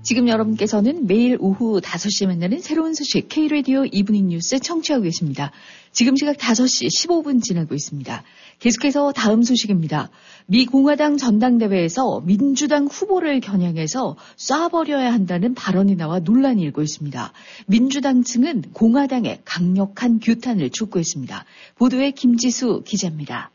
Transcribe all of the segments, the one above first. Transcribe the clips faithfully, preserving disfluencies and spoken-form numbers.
지금 여러분께서는 매일 오후 다섯 시에 만나는 새로운 소식 K-라디오 이브닝 뉴스 청취하고 계십니다. 지금 시각 다섯 시 십오 분 지나고 있습니다. 계속해서 다음 소식입니다. 미 공화당 전당대회에서 민주당 후보를 겨냥해서 쏴버려야 한다는 발언이 나와 논란이 일고 있습니다. 민주당 측은 공화당의 강력한 규탄을 촉구했습니다. 보도에 김지수 기자입니다.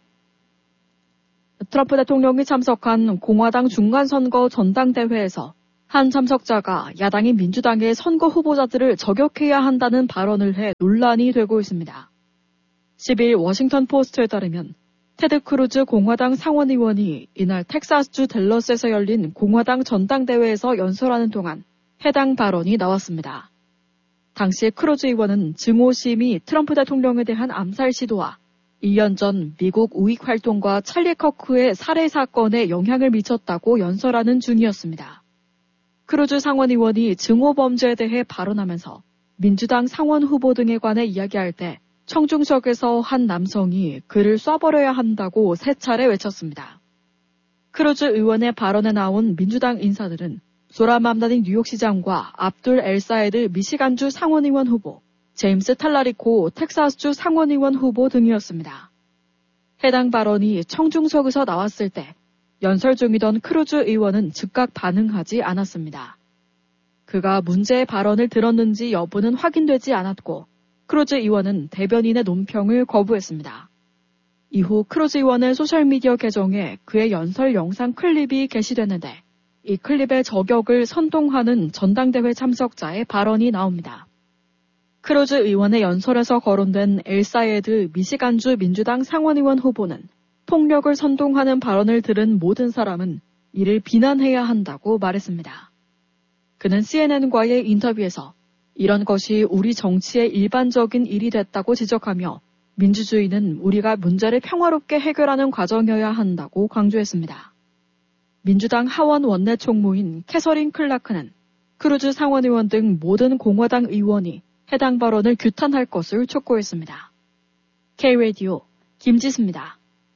트럼프 대통령이 참석한 공화당 중간선거 전당대회에서 한 참석자가 야당인 민주당의 선거 후보자들을 저격해야 한다는 발언을 해 논란이 되고 있습니다. 십일 워싱턴 포스트에 따르면 테드 크루즈 공화당 상원의원이 이날 텍사스주 댈러스에서 열린 공화당 전당대회에서 연설하는 동안 해당 발언이 나왔습니다. 당시 크루즈 의원은 증오심이 트럼프 대통령에 대한 암살 시도와 이 년 전 미국 우익 활동과 찰리 커크의 살해 사건에 영향을 미쳤다고 연설하는 중이었습니다. 크루즈 상원의원이 증오범죄에 대해 발언하면서 민주당 상원 후보 등에 관해 이야기할 때 청중석에서 한 남성이 그를 쏴버려야 한다고 세 차례 외쳤습니다. 크루즈 의원의 발언에 나온 민주당 인사들은 소라 맘다니 뉴욕시장과 압둘 엘사에드 미시간주 상원의원 후보, 제임스 탈라리코 텍사스주 상원의원 후보 등이었습니다. 해당 발언이 청중석에서 나왔을 때 연설 중이던 크루즈 의원은 즉각 반응하지 않았습니다. 그가 문제의 발언을 들었는지 여부는 확인되지 않았고 크루즈 의원은 대변인의 논평을 거부했습니다. 이후 크루즈 의원의 소셜미디어 계정에 그의 연설 영상 클립이 게시됐는데 이 클립의 저격을 선동하는 전당대회 참석자의 발언이 나옵니다. 크루즈 의원의 연설에서 거론된 엘사에드 미시간주 민주당 상원의원 후보는 폭력을 선동하는 발언을 들은 모든 사람은 이를 비난해야 한다고 말했습니다. 그는 씨엔엔과의 인터뷰에서 이런 것이 우리 정치의 일반적인 일이 됐다고 지적하며 민주주의는 우리가 문제를 평화롭게 해결하는 과정이어야 한다고 강조했습니다. 민주당 하원 원내 총무인 캐서린 클라크는 크루즈 상원의원 등 모든 공화당 의원이 해당 발언을 규탄할 것을 촉구했습니다. K-라디오 김지수입니다.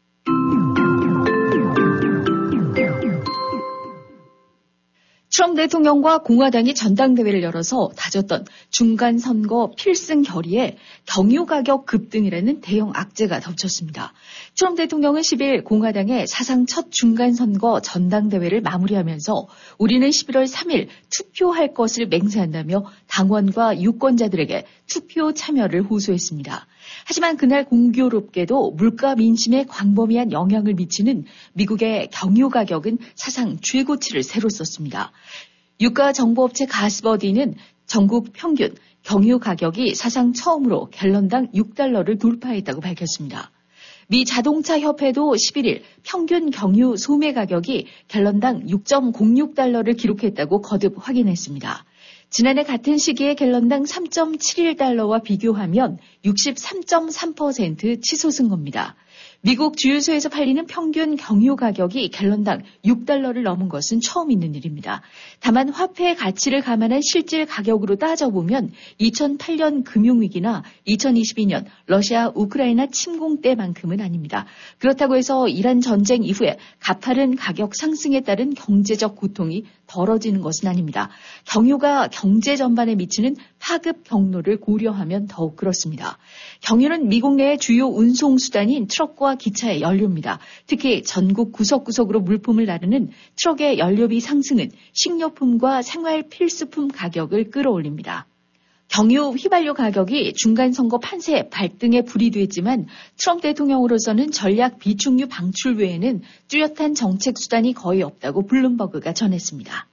트럼프 대통령과 공화당이 전당대회를 열어서 다졌던 중간선거 필승 결의에 경유가격 급등이라는 대형 악재가 덮쳤습니다. 트럼프 대통령은 십일 공화당의 사상 첫 중간선거 전당대회를 마무리하면서 우리는 십일월 삼일 투표할 것을 맹세한다며 당원과 유권자들에게 투표 참여를 호소했습니다. 하지만 그날 공교롭게도 물가 민심에 광범위한 영향을 미치는 미국의 경유 가격은 사상 최고치를 새로 썼습니다. 유가 정보업체 가스버디는 전국 평균 경유 가격이 사상 처음으로 갤런당 육 달러를 돌파했다고 밝혔습니다. 미 자동차 협회도 십일일 평균 경유 소매 가격이 갤런당 육 점 공육 달러를 기록했다고 거듭 확인했습니다. 지난해 같은 시기에 갤런당 삼 점 칠일 달러와 비교하면 육십삼 점 삼 퍼센트 치솟은 겁니다. 미국 주유소에서 팔리는 평균 경유 가격이 갤런당 육 달러를 넘은 것은 처음 있는 일입니다. 다만 화폐의 가치를 감안한 실질 가격으로 따져보면 이천팔 년 금융위기나 이천이십이 년 러시아 우크라이나 침공 때만큼은 아닙니다. 그렇다고 해서 이란 전쟁 이후에 가파른 가격 상승에 따른 경제적 고통이 덜어지는 것은 아닙니다. 경유가 경제 전반에 미치는 파급 경로를 고려하면 더욱 그렇습니다. 경유는 미국 내의 주요 운송수단인 트럭과 기차의 연료입니다. 특히 전국 구석구석으로 물품을 나르는 트럭의 연료비 상승은 식료품과 생활 필수품 가격을 끌어올립니다. 경유 휘발유 가격이 중간선거 판세 발등에 불이 됐지만 트럼프 대통령으로서는 전략 비축유 방출 외에는 뚜렷한 정책 수단이 거의 없다고 블룸버그가 전했습니다.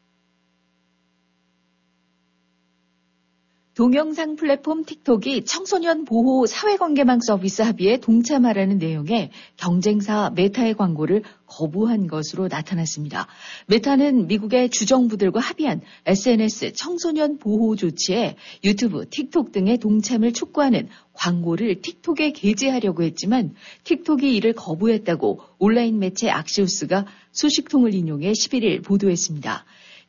동영상 플랫폼 틱톡이 청소년 보호 사회관계망 서비스 합의에 동참하라는 내용의 경쟁사 메타의 광고를 거부한 것으로 나타났습니다. 메타는 미국의 주정부들과 합의한 에스엔에스 청소년 보호 조치에 유튜브, 틱톡 등의 동참을 촉구하는 광고를 틱톡에 게재하려고 했지만 틱톡이 이를 거부했다고 온라인 매체 악시오스가 소식통을 인용해 십일일 보도했습니다.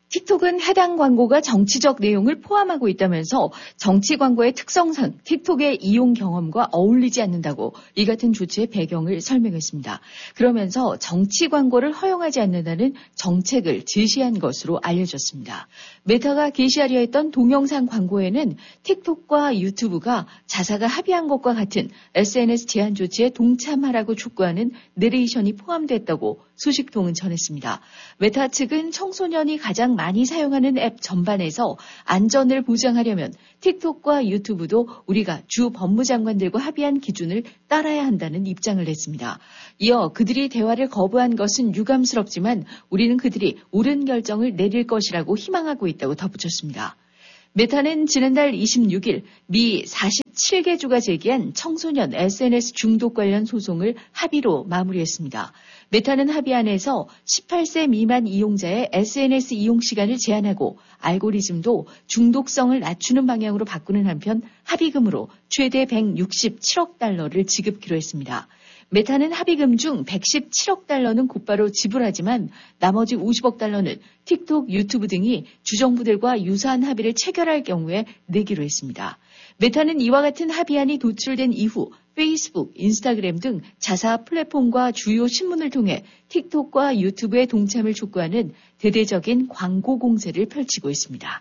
틱톡은 해당 광고가 정치적 내용을 포함하고 있다면서 정치 광고의 특성상 틱톡의 이용 경험과 어울리지 않는다고 이 같은 조치의 배경을 설명했습니다. 그러면서 정치 광고를 허용하지 않는다는 정책을 제시한 것으로 알려졌습니다. 메타가 게시하려 했던 동영상 광고에는 틱톡과 유튜브가 자사가 합의한 것과 같은 에스엔에스 제한 조치에 동참하라고 촉구하는 내레이션이 포함됐다고 소식통은 전했습니다. 메타 측은 청소년이 가장 많이 사용하는 앱 전반에서 안전을 보장하려면 틱톡과 유튜브도 우리가 주 법무장관들과 합의한 기준을 따라야 한다는 입장을 냈습니다. 이어 그들이 대화를 거부한 것은 유감스럽지만 우리는 그들이 옳은 결정을 내릴 것이라고 희망하고 있다고 덧붙였습니다. 메타는 지난달 이십육 일 미 사십칠 개 주가 제기한 청소년 에스엔에스 중독 관련 소송을 합의로 마무리했습니다. 메타는 합의안에서 십팔 세 미만 이용자의 에스엔에스 이용 시간을 제한하고 알고리즘도 중독성을 낮추는 방향으로 바꾸는 한편 합의금으로 최대 백육십칠억 달러를 지급키로 했습니다. 메타는 합의금 중 백십칠억 달러는 곧바로 지불하지만 나머지 오십억 달러는 틱톡, 유튜브 등이 주정부들과 유사한 합의를 체결할 경우에 내기로 했습니다. 메타는 이와 같은 합의안이 도출된 이후 페이스북, 인스타그램 등 자사 플랫폼과 주요 신문을 통해 틱톡과 유튜브의 동참을 촉구하는 대대적인 광고 공세를 펼치고 있습니다.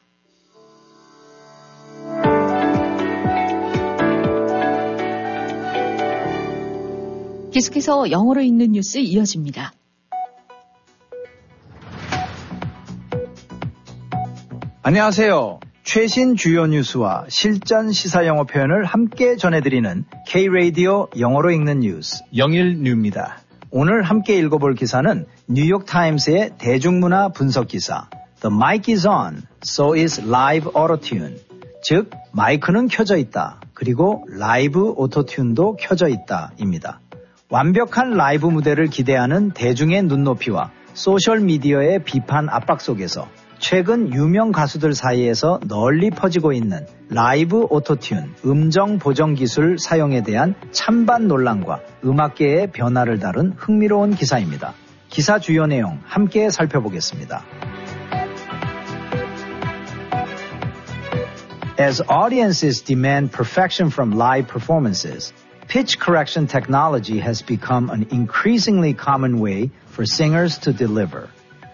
계속해서 영어로 읽는 뉴스 이어집니다. 안녕하세요. 최신 주요 뉴스와 실전 시사 영어 표현을 함께 전해드리는 K-라디오 영어로 읽는 뉴스 영일뉴입니다. 오늘 함께 읽어볼 기사는 뉴욕타임스의 대중문화 분석 기사 The mic is on, so is live auto-tune. 즉, 마이크는 켜져 있다. 그리고 라이브 오토튠도 켜져 있다입니다. 완벽한 라이브 무대를 기대하는 대중의 눈높이와 소셜미디어의 비판 압박 속에서 최근 유명 가수들 사이에서 널리 퍼지고 있는 라이브 오토튠, 음정 보정 기술 사용에 대한 찬반 논란과 음악계의 변화를 다룬 흥미로운 기사입니다. 기사 주요 내용 함께 살펴보겠습니다. As audiences demand perfection from live performances, pitch correction technology has become an increasingly common way for singers to deliver.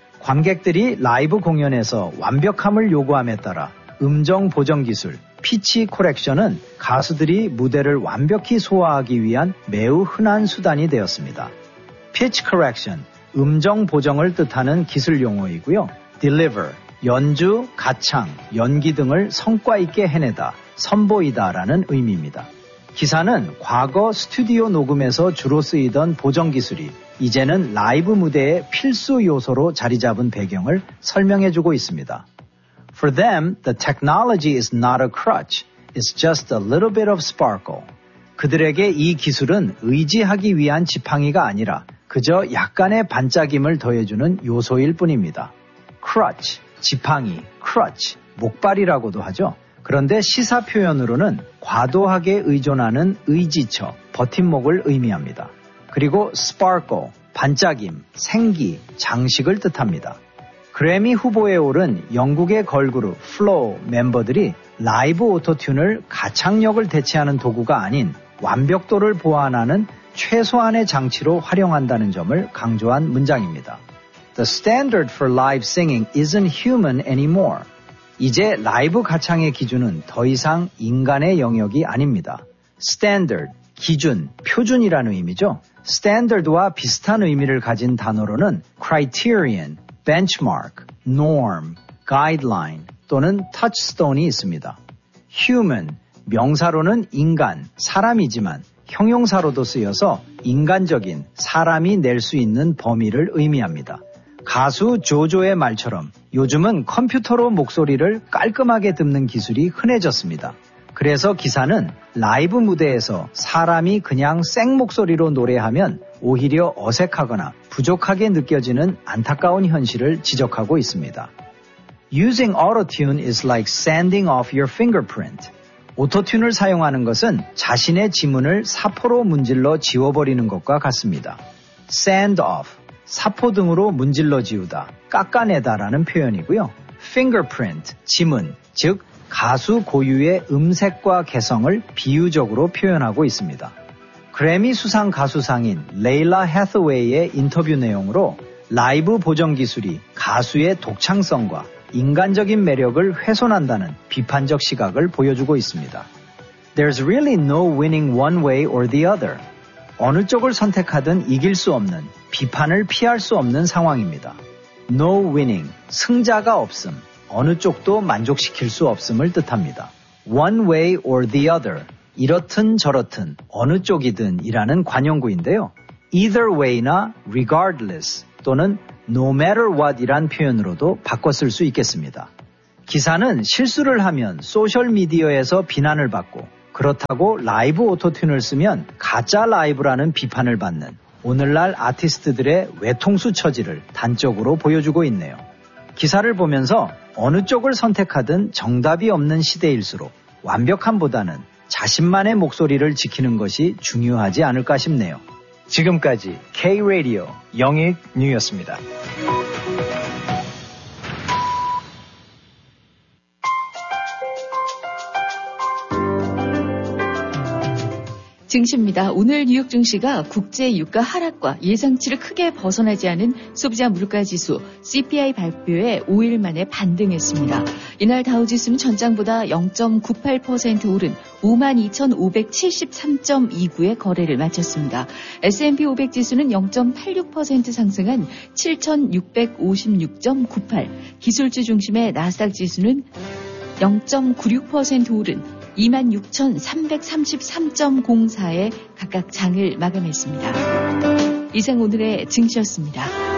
관객들이 라이브 공연에서 완벽함을 요구함에 따라 음정 보정 기술, 피치 코렉션은 가수들이 무대를 완벽히 소화하기 위한 매우 흔한 수단이 되었습니다. pitch correction, 음정 보정을 뜻하는 기술 용어이고요. deliver, 연주, 가창, 연기 등을 성과 있게 해내다, 선보이다라는 의미입니다. 기사는 과거 스튜디오 녹음에서 주로 쓰이던 보정 기술이 이제는 라이브 무대의 필수 요소로 자리 잡은 배경을 설명해주고 있습니다. For them, the technology is not a crutch. It's just a little bit of sparkle. 그들에게 이 기술은 의지하기 위한 지팡이가 아니라 그저 약간의 반짝임을 더해주는 요소일 뿐입니다. crutch, 지팡이, crutch, 목발이라고도 하죠. 그런데 시사 표현으로는 과도하게 의존하는 의지처, 버팀목을 의미합니다. 그리고 sparkle, 반짝임, 생기, 장식을 뜻합니다. 그래미 후보에 오른 영국의 걸그룹 플로우 멤버들이 라이브 오토튠을 가창력을 대체하는 도구가 아닌 완벽도를 보완하는 최소한의 장치로 활용한다는 점을 강조한 문장입니다. The standard for live singing isn't human anymore. 이제 라이브 가창의 기준은 더 이상 인간의 영역이 아닙니다. standard, 기준, 표준이라는 의미죠. standard와 비슷한 의미를 가진 단어로는 criterion, benchmark, norm, guideline 또는 touchstone이 있습니다. human, 명사로는 인간, 사람이지만 형용사로도 쓰여서 인간적인 사람이 낼 수 있는 범위를 의미합니다. 가수 조조의 말처럼 요즘은 컴퓨터로 목소리를 깔끔하게 듣는 기술이 흔해졌습니다. 그래서 기사는 라이브 무대에서 사람이 그냥 생 목소리로 노래하면 오히려 어색하거나 부족하게 느껴지는 안타까운 현실을 지적하고 있습니다. Using auto-tune is like sanding off your fingerprint. 오토튠을 사용하는 것은 자신의 지문을 사포로 문질러 지워버리는 것과 같습니다. sand off, 사포 등으로 문질러 지우다, 깎아내다라는 표현이고요. fingerprint, 지문, 즉 가수 고유의 음색과 개성을 비유적으로 표현하고 있습니다. 그래미 수상 가수상인 레일라 해서웨이의 인터뷰 내용으로 라이브 보정 기술이 가수의 독창성과 인간적인 매력을 훼손한다는 비판적 시각을 보여주고 있습니다. There's really no winning one way or the other. 어느 쪽을 선택하든 이길 수 없는, 비판을 피할 수 없는 상황입니다. No winning, 승자가 없음, 어느 쪽도 만족시킬 수 없음을 뜻합니다. One way or the other, 이렇든 저렇든 어느 쪽이든 이라는 관용구인데요. Either way나 regardless 또는 no matter what 이란 표현으로도 바꿔 쓸 수 있겠습니다. 기사는 실수를 하면 소셜미디어에서 비난을 받고 그렇다고 라이브 오토튠을 쓰면 가짜 라이브라는 비판을 받는 오늘날 아티스트들의 외통수 처지를 단적으로 보여주고 있네요. 기사를 보면서 어느 쪽을 선택하든 정답이 없는 시대일수록 완벽함보다는 자신만의 목소리를 지키는 것이 중요하지 않을까 싶네요. 지금까지 K-라디오 영익 뉴였습니다. 증시입니다. 오늘 뉴욕 증시가 국제 유가 하락과 예상치를 크게 벗어나지 않은 소비자 물가지수 씨피아이 발표에 오 일 만에 반등했습니다. 이날 다우지수는 전장보다 영 점 구팔 퍼센트 오른 오만 이천오백칠십삼 점 이구에 거래를 마쳤습니다. 에스 앤 피 오백 지수는 영 점 팔육 퍼센트 상승한 칠천육백오십육 점 구팔, 기술주 중심의 나스닥 지수는 영 점 구육 퍼센트 오른 이만 육천삼백삼십삼 점 공사에 각각 장을 마감했습니다. 이상 오늘의 증시였습니다.